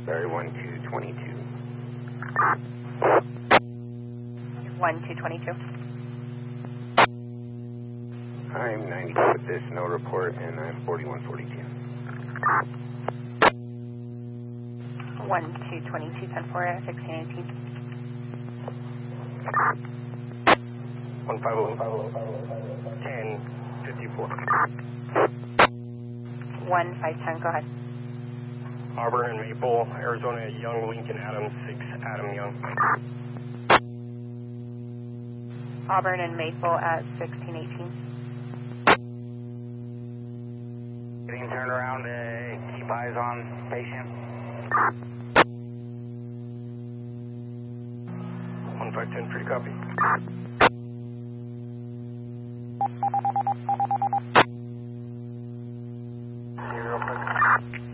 Sorry, 1222. 1222. I'm 92 with this, no report, and I'm 4142. 1222, 10-4, 1618. 150, 1054. 1510, go ahead. Auburn and Maple, Arizona, Young, Lincoln, Adams, 6, Adam Young. Auburn and Maple at 1618. Getting turned around to keep eyes on patient. 1510, free copy. Zero,